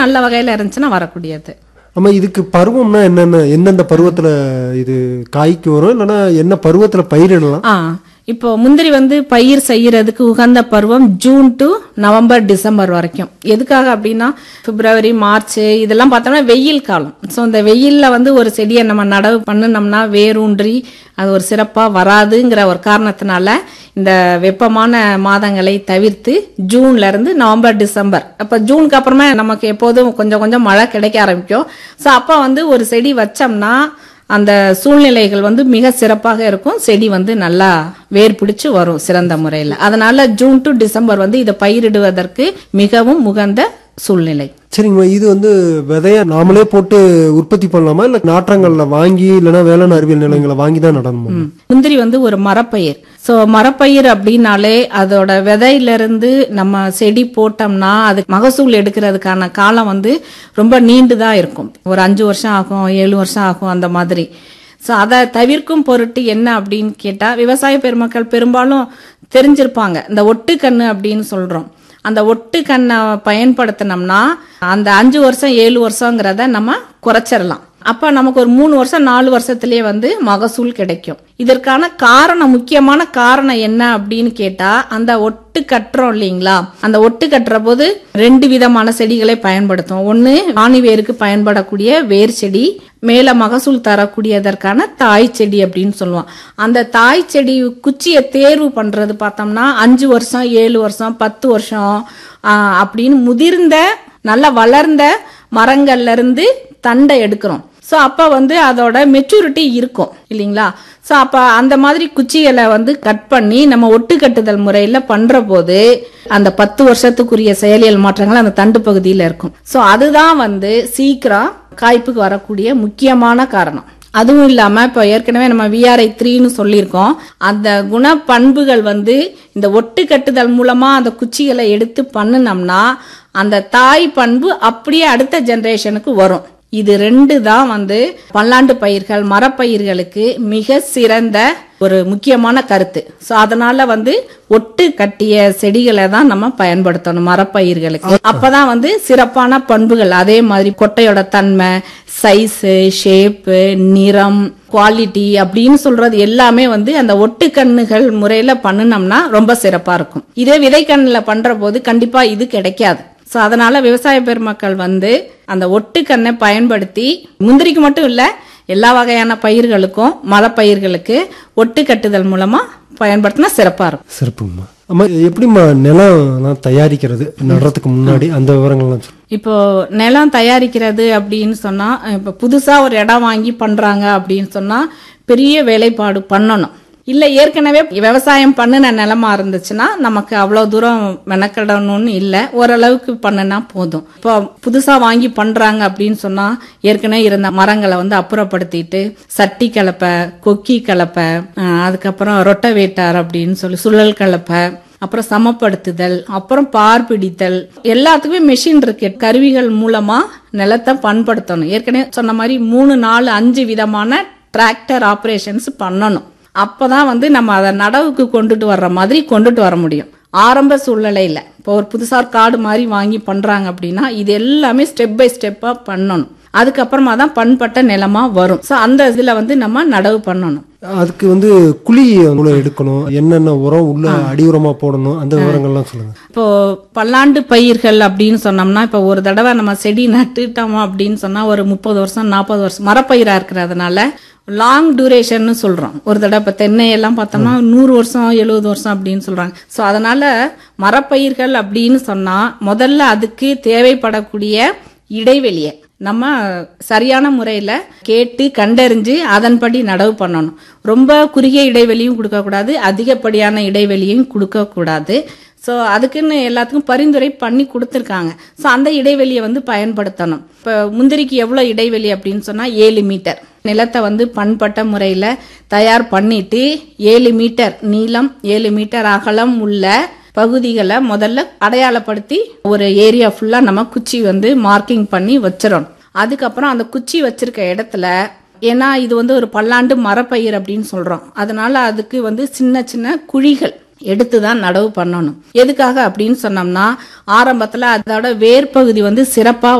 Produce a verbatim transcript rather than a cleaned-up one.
நல்ல வகையில இருந்துச்சுன்னா வரக்கூடியது. ஆமா, இதுக்கு பருவம்னா என்னென்ன, எந்தெந்த பருவத்துல இது காய்க்கு வரும், இல்லைன்னா என்ன பருவத்துல பயிரிடலாம்? ஆ இப்போ முந்திரி வந்து பயிர் செய்யறதுக்கு உகந்த பருவம் ஜூன் டு நவம்பர் டிசம்பர் வரைக்கும். எதுக்காக அப்படின்னா பிப்ரவரி மார்ச் இதெல்லாம் பார்த்தோம்னா வெயில் காலம். ஸோ இந்த வெயில்ல வந்து ஒரு செடியை நம்ம நடவு பண்ணினோம்னா வேரூன்றி அது ஒரு சிறப்பா வராதுங்கிற ஒரு காரணத்தினால இந்த வெப்பமான மாதங்களை தவிர்த்து ஜூன்ல இருந்து நவம்பர் டிசம்பர், அப்ப ஜூனுக்கு அப்புறமா நமக்கு எப்போதும் கொஞ்சம் கொஞ்சம் மழை கிடைக்க ஆரம்பிக்கும். ஸோ அப்ப வந்து ஒரு செடி வச்சோம்னா அந்த சூழ்நிலைகள் வந்து மிக சிறப்பாக இருக்கும். செடி வந்து நல்லா வேர் பிடிச்சு வரும் சிறந்த முறையில். அதனால ஜூன் டு டிசம்பர் வந்து இதை பயிரிடுவதற்கு மிகவும் உகந்த சூழ்நிலை. சரிங்கம்மா, இது வந்து விதைய நாமளே போட்டு உற்பத்தி பண்ணலாமா, இல்ல நாற்றங்கள்ல வாங்கி இல்லைன்னா வேளாண் அறிவியல் நிலையங்களை வாங்கி தான் நடணுமா? முந்திரி வந்து ஒரு மரப்பயிர். சோ மரப்பயிர் அப்படின்னாலே அதோட விதையிலிருந்து நம்ம செடி போட்டோம்னா அது மகசூல் எடுக்கிறதுக்கான காலம் வந்து ரொம்ப நீண்டுதான் இருக்கும். ஒரு அஞ்சு வருஷம் ஆகும், ஏழு வருஷம் ஆகும் அந்த மாதிரி. ஸோ அதை தவிர்க்கும் பொருட்டு என்ன அப்படின்னு கேட்டா விவசாய பெருமக்கள் பெரும்பாலும் தெரிஞ்சிருப்பாங்க. இந்த ஒட்டுக்கண்ணு அப்படின்னு சொல்றோம். அந்த ஒட்டு கண்ணை பயன்படுத்தினோம்னா அந்த அஞ்சு வருஷம் ஏழு வருஷங்கிறத நம்ம குறைச்சிடலாம். அப்ப நமக்கு ஒரு மூணு வருஷம் நாலு வருஷத்திலேயே வந்து மகசூல் கிடைக்கும். இதற்கான காரணம், முக்கியமான காரணம் என்ன அப்படின்னு கேட்டா அந்த ஒட்டு கட்டுறோம் இல்லைங்களா, அந்த ஒட்டு கட்டுற போது ரெண்டு விதமான செடிகளை பயன்படுத்தும். ஒன்னு ஆணி வேருக்கு பயன்படக்கூடிய வேர் செடி, மேல மகசூல் தரக்கூடியதற்கான தாய் செடி அப்படின்னு சொல்லுவோம். அந்த தாய் செடி குச்சியை தேர்வு பண்றது பார்த்தோம்னா அஞ்சு வருஷம் ஏழு வருஷம் பத்து வருஷம் அப்படின்னு முதிர்ந்த நல்லா வளர்ந்த மரங்கள்ல இருந்து தண்டை எடுக்கிறோம். ஸோ அப்போ வந்து அதோட மெச்சூரிட்டி இருக்கும் இல்லைங்களா. ஸோ அப்போ அந்த மாதிரி குச்சிகளை வந்து கட் பண்ணி நம்ம ஒட்டு கட்டுதல் முறையில் பண்ற போது அந்த பத்து வருஷத்துக்குரிய செயலியல் மாற்றங்கள் அந்த தண்டு பகுதியில் இருக்கும். ஸோ அதுதான் வந்து சீக்கிரம் காய்ப்புக்கு வரக்கூடிய முக்கியமான காரணம். அதுவும் இல்லாம இப்போ ஏற்கனவே நம்ம விஆர்ஐ த்ரீன்னு சொல்லியிருக்கோம். அந்த குண பண்புகள் வந்து இந்த ஒட்டு கட்டுதல் மூலமா அந்த குச்சிகளை எடுத்து பண்ணினோம்னா அந்த தாய் பண்பு அப்படியே அடுத்த ஜெனரேஷனுக்கு வரும். இது ரெண்டு தான் வந்து பல்லாண்டு பயிர்கள் மரப்பயிர்களுக்கு மிக சிறந்த ஒரு முக்கியமான கருத்து. ஸோ அதனால வந்து ஒட்டு கட்டிய செடிகளை தான் நம்ம பயன்படுத்தணும் மரப்பயிர்களுக்கு. அப்பதான் வந்து சிறப்பான பண்புகள், அதே மாதிரி கொட்டையோட தன்மை, சைஸு, ஷேப்பு, நிறம், குவாலிட்டி அப்படின்னு சொல்றது எல்லாமே வந்து அந்த ஒட்டு கண்ணுகள் முறையில பண்ணினோம்னா ரொம்ப சிறப்பா இருக்கும். இதே விதைக்கண்ணுல பண்ற போது கண்டிப்பா இது கிடைக்காது. ஸோ அதனால விவசாய பெருமக்கள் வந்து அந்த ஒட்டுக்கண்ணை பயன்படுத்தி முந்திரிக்கு மட்டும் இல்ல எல்லா வகையான பயிர்களுக்கும் மரப்பயிர்களுக்கு ஒட்டு கட்டுதல் மூலமா பயன்படுத்தினா சிறப்பா இருக்கும். சிறப்புங்கம்மா. அம்மா, எப்படிம்மா நிலம் தயாரிக்கிறது நடுறதுக்கு முன்னாடி அந்த விவரங்கள்லாம் சொல்லுங்க. இப்போ நிலம் தயாரிக்கிறது அப்படின்னு சொன்னா இப்போ புதுசா ஒரு இடம் வாங்கி பண்றாங்க அப்படின்னு சொன்னா பெரிய வேலைப்பாடு பண்ணணும். இல்ல ஏற்கனவே விவசாயம் பண்ணின நிலமா இருந்துச்சுன்னா நமக்கு அவ்வளவு தூரம் மெனக்கடணும்னு இல்ல, ஓரளவுக்கு பண்ணுனா போதும். இப்போ புதுசா வாங்கி பண்றாங்க அப்படின்னு சொன்னா ஏற்கனவே இருந்த மரங்களை வந்து அப்புறப்படுத்திட்டு சட்டி கலப்பை, கொக்கி கலப்பை, அதுக்கப்புறம் ரொட்டவேட்டார் அப்படின்னு சொல்லி சுழல் கலப்பை, அப்புறம் சமப்படுத்துதல், அப்புறம் பார் பிடித்தல், எல்லாத்துக்குமே மெஷின் இருக்கு. கருவிகள் மூலமா நிலத்தை பண்படுத்தணும். ஏற்கனவே சொன்ன மாதிரி மூணு நாலு அஞ்சு விதமான டிராக்டர் ஆபரேஷன்ஸ் பண்ணணும். அப்பதான் வந்து நம்ம அதை நடவுக்கு கொண்டுட்டு வர்ற மாதிரி கொண்டுட்டு வர முடியும். ஆரம்ப சூழ்நிலையில இப்போ ஒரு புதுசா காடு மாதிரி வாங்கி பண்றாங்க அப்படின்னா இது எல்லாமே ஸ்டெப் பை ஸ்டெப்பா பண்ணணும். அதுக்கப்புறமா தான் பண்பட்ட நிலமா வரும். ஸோ அந்த இதுல வந்து நம்ம நடவு பண்ணணும். அதுக்கு வந்து குழி எடுக்கணும், என்னென்ன உரம் உள்ள அடி உரமா போடணும், அந்த விவரங்கள்லாம் சொல்லுங்க. இப்போ பல்லாண்டு பயிர்கள் அப்படின்னு சொன்னோம்னா இப்போ ஒரு தடவை நம்ம செடி நட்டுட்டோமா அப்படின்னு சொன்னா ஒரு முப்பது வருஷம் நாற்பது வருஷம் மரப்பயிரா இருக்கிறதுனால லாங் டியூரேஷன் சொல்றோம். ஒரு தடவை இப்ப தென்னை எல்லாம் பார்த்தோம்னா நூறு வருஷம் எழுபது வருஷம் அப்படின்னு சொல்றாங்க. ஸோ அதனால மரப்பயிர்கள் அப்படின்னு சொன்னா முதல்ல அதுக்கு தேவைப்படக்கூடிய இடைவெளியை நம்ம சரியான முறையில கேட்டு கண்டறிஞ்சு அதன்படி நடவு பண்ணணும். ரொம்ப குறுகிய இடைவெளியும் கொடுக்க கூடாது, அதிகப்படியான இடைவெளியும் கொடுக்க கூடாது. ஸோ அதுக்குன்னு எல்லாத்துக்கும் பரிந்துரை பண்ணி கொடுத்துருக்காங்க. ஸோ அந்த இடைவெளியை வந்து பயன்படுத்தணும். இப்போ முந்திரிக்கு எவ்வளோ இடைவெளி அப்படின்னு சொன்னால் ஏழு மீட்டர் நிலத்தை வந்து பண்பட்ட முறையில் தயார் பண்ணிட்டு ஏழு மீட்டர் நீளம் ஏழு மீட்டர் அகலம் உள்ள பகுதிகளை முதல்ல அடையாளப்படுத்தி ஒரு ஏரியா ஃபுல்லா நம்ம குச்சி வந்து மார்க்கிங் பண்ணி வச்சிடணும். அதுக்கப்புறம் அந்த குச்சி வச்சிருக்க இடத்துல, ஏன்னா இது வந்து ஒரு பல்லாண்டு மரப்பயிர் அப்படின்னு சொல்றோம், அதனால அதுக்கு வந்து சின்ன சின்ன குழிகள் எடுத்துதான் நடவு பண்ணணும். எதுக்காக அப்படின்னு சொன்னோம்னா ஆரம்பத்துல அதோட வேர் பகுதி வந்து சிறப்பா